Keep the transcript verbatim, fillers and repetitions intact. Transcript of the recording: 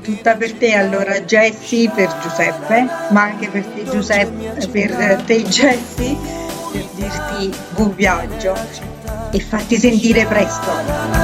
Tutta per te allora Jessie, per Giuseppe, ma anche per te Giuseppe, per te Jessie, per dirti buon viaggio e fatti sentire presto.